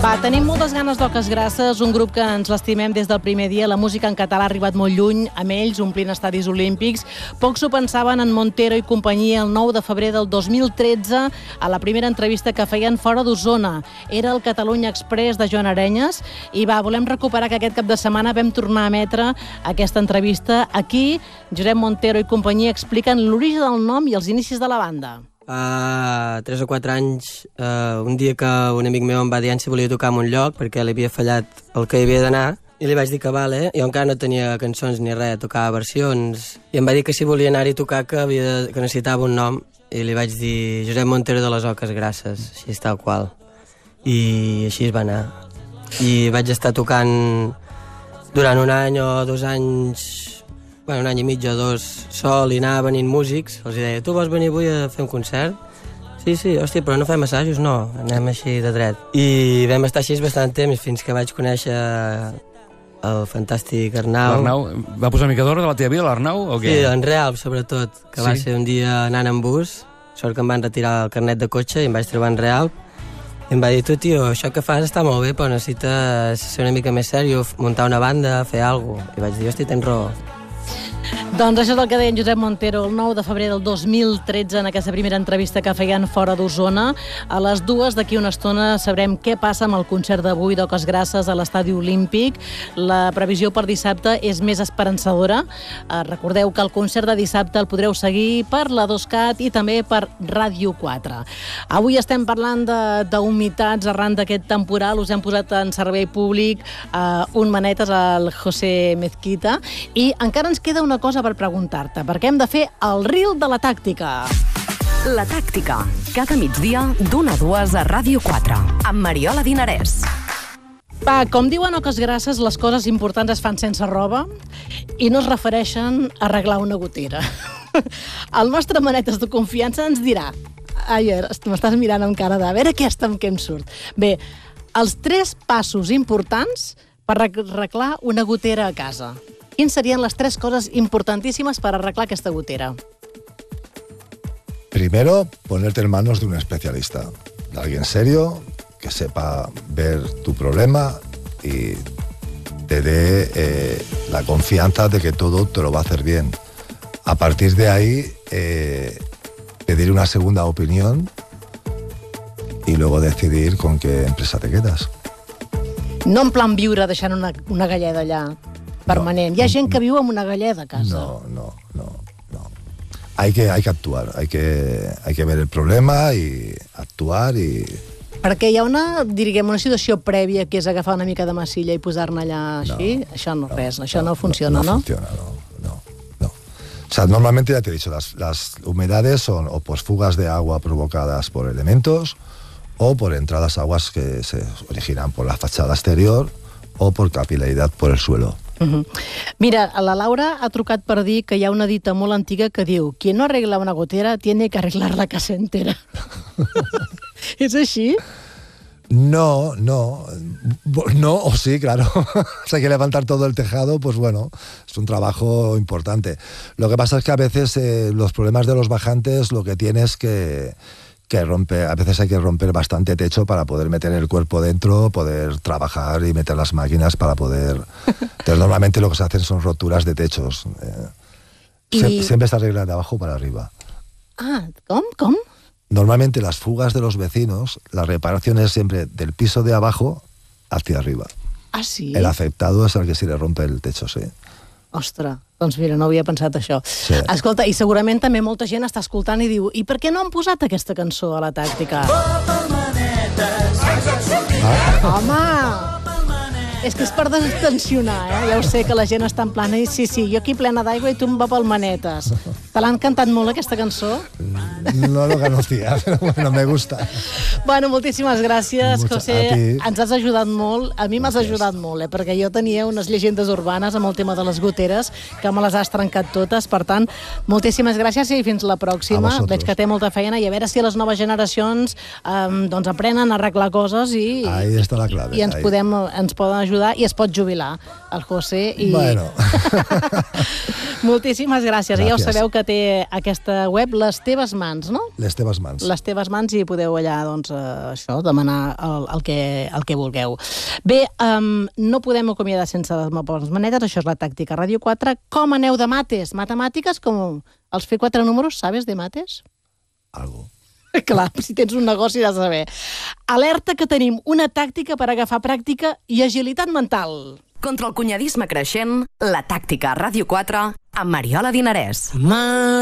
Va, tenim moltes ganes d'Oques Grasses, un grup que ens l'estimem des del primer dia. La música en català ha arribat molt lluny, amb ells omplint estadis olímpics. Pocs ho pensaven en Montero i companyia el 9 de febrer del 2013, a la primera entrevista que feien fora d'Osona. Era el Catalunya Express de Joan Arenyes. I va, volem recuperar que aquest cap de setmana vam tornar a emetre aquesta entrevista. Aquí, Josep Montero i companyia expliquen l'origen del nom i els inicis de la banda. Fa 3 o 4 anys, un dia que un amic meu em va dir si volia tocar en un lloc perquè li havia fallat el que hi havia d'anar, i li vaig dir que vale. Jo encara no tenia cançons ni res, tocava versions, i em va dir que si volia anar-hi a tocar que necessitava un nom, i li vaig dir Josep Montero de les Oques Grasses, així tal qual, i així es va anar. I vaig estar tocant durant un any o 2 anys, un any i mig o 2, sol, i anava venint músics. Els deia, tu vols venir avui a fer un concert? Sí, hòstia, però no fem assajos? No, anem així de dret. I vam estar així bastant temps, fins que vaig conèixer el fantàstic Arnau. L'Arnau va posar una mica d'ordre a la teva vida, l'Arnau, o què? Sí, en Real, sobretot, que va ser un dia anant en bus, sort que em van retirar el carnet de cotxe i em vaig trobar en Real. I em va dir, tu, tio, això que fas està molt bé, però necessites ser una mica més sèrio, muntar una banda, fer alguna cosa. I vaig dir, hòstia, tens raó. Doncs això és el que deia en Josep Montero el 9 de febrer del 2013 en aquesta primera entrevista que feien fora d'Osona. A les 2 d'aquí una estona sabrem què passa amb el concert d'avui d'Oques Grasses a l'Estadi Olímpic. La previsió per dissabte és més esperançadora. Recordeu que el concert de dissabte el podreu seguir per la 2CAT i també per Ràdio 4. Avui estem parlant d'humitats arran d'aquest temporal. Us hem posat en servei públic un manetes al José Mezquita i encara ens queda una cosa per preguntar-te, perquè hem de fer el reel de la tàctica. La tàctica, cada migdia d'1 a 2 a Ràdio 4, amb Mariola Dinarès. Va, com diuen Oques Grasses, les coses importants es fan sense roba i no es refereixen a arreglar una gotera. El nostre manetes de confiança ens dirà, m'estàs mirant amb cara de a veure què em surt. Bé, els 3 passos importants per arreglar una gotera a casa. Quines serien les 3 coses importantíssimes per arreglar aquesta gotera? Primero, ponerte en manos de un especialista, de alguien serio, que sepa ver tu problema y te dé la confianza de que todo te lo va a hacer bien. A partir de ahí, pedir una segunda opinión y luego decidir con qué empresa te quedas. No en plan viure deixant una galleda allà permanent. Hi ha gent que viu amb una galleda a casa. No. Hay que actuar, hay que ver el problema y actuar y... Perquè hi ha una situació prèvia que és agafar una mica de massilla i posar-ne allà així? Això no funciona, ¿no? No funciona, no. O sea, normalmente, ya te he dicho, las humedades son o pues fugas de agua provocadas por elementos o por entradas aguas que se originan por la fachada exterior o por capilaridad por el suelo. Mira, la Laura ha trucat per dir que hi ha una dita molt antiga que diu quien no arregla una gotera tiene que arreglar la casa entera. ¿És així? No, o sí, claro. Si hay que levantar todo el tejado, pues bueno, es un trabajo importante. Lo que pasa es que a veces los problemas de los bajantes lo que tienes que romper, a veces hay que romper bastante techo para poder meter el cuerpo dentro, poder trabajar y meter las máquinas para poder... Entonces, normalmente lo que se hacen son roturas de techos. Siempre se arregla de abajo para arriba. ¿Com? Normalmente las fugas de los vecinos, la reparación es siempre del piso de abajo hacia arriba. Ah, sí? El afectado es el que se le rompe el techo, sí. Ostres, doncs mira, no havia pensat això. Sí. Escolta, i segurament també molta gent està escoltant i diu i per què no han posat aquesta cançó a la tàctica? Home! És que és per destensionar, ja ho sé que la gent està en plan sí, jo aquí plena d'aigua i tu em va pel manetes. Te l'han cantat molt, aquesta cançó? No lo conocía, pero bueno, me gusta. Bueno, moltíssimes gràcies, José. Ens has ajudat molt. A mi m'has ajudat molt, perquè jo tenia unes llegendes urbanes amb el tema de les goteres que me les has trencat totes. Per tant, moltíssimes gràcies i fins la pròxima. Veig que té molta feina i a veure si les noves generacions aprenen a arreglar coses i ahí está la clave. I ens poden ajudar i es pot jubilar el José. Bueno. Moltíssimes gràcies. Ja ho sabeu que té aquesta web, Les Teves Mans. mans, no? Les teves mans. Les teves mans i podeu allà, doncs, això, demanar el que vulgueu. Bé, no podem acomiadar sense les manetes, això és la tàctica Ràdio 4. Com aneu de mates? Matemàtiques, com els fer 4 números, sabes de mates? Algo. Clar, si tens un negoci has de saber. Alerta que tenim una tàctica per agafar pràctica i agilitat mental. Contra el cunyadisme creixent, la tàctica Ràdio 4 amb Mariola Dinarès.